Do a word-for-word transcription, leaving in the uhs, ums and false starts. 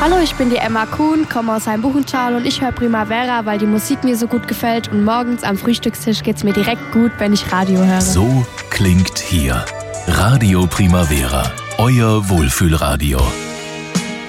Hallo, ich bin die Emma Kuhn, komme aus Heimbuchenthal und ich höre Primavera, weil die Musik mir so gut gefällt und morgens am Frühstückstisch geht's mir direkt gut, wenn ich Radio höre. So klingt hier Radio Primavera, euer Wohlfühlradio.